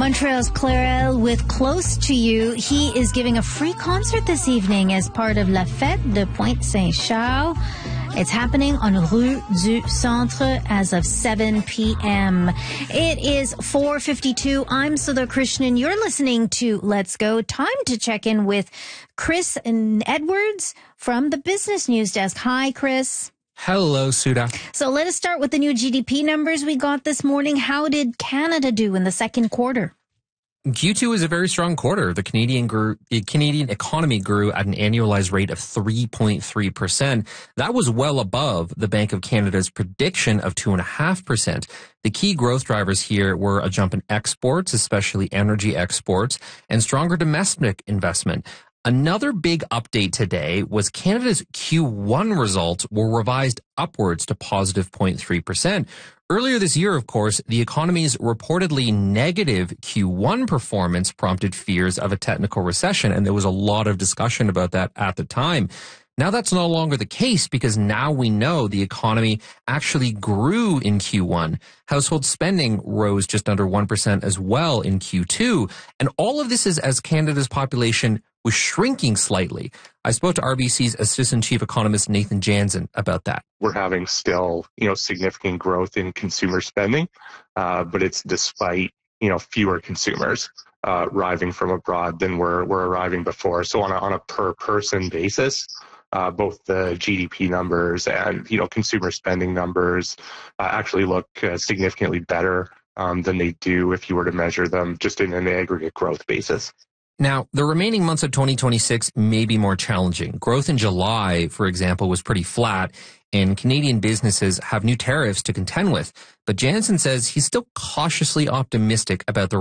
Montreal's Clarel with Close to You. He is giving a free concert this evening as part of La Fête de Pointe-Saint-Charles. It's happening on Rue du Centre as of 7 p.m. It is 4:52. I'm Sudha Krishnan. You're listening to Let's Go. Time to check in with Chris Edwards from the Business News Desk. Hi, Chris. Hello, Sudha. So let us start with the new GDP numbers we got this morning. How did Canada do in the second quarter? Q2 was a very strong quarter. The Canadian economy grew at an annualized rate of 3.3%. That was well above the Bank of Canada's prediction of 2.5%. The key growth drivers here were a jump in exports, especially energy exports, and stronger domestic investment. Another big update today was Canada's Q1 results were revised upwards to positive 0.3%. Earlier this year, of course, the economy's reportedly negative Q1 performance prompted fears of a technical recession, and there was a lot of discussion about that at the time. Now that's no longer the case because now we know the economy actually grew in Q1. Household spending rose just under 1% as well in Q2. And all of this is as Canada's population was shrinking slightly. I spoke to RBC's Assistant Chief Economist Nathan Jansen about that. We're having still, significant growth in consumer spending, but it's despite, fewer consumers arriving from abroad than were arriving before. So on a per person basis, both the GDP numbers and, consumer spending numbers actually look significantly better than they do if you were to measure them just in an aggregate growth basis. Now, the remaining months of 2026 may be more challenging. Growth in July, for example, was pretty flat, and Canadian businesses have new tariffs to contend with. But Jansen says he's still cautiously optimistic about the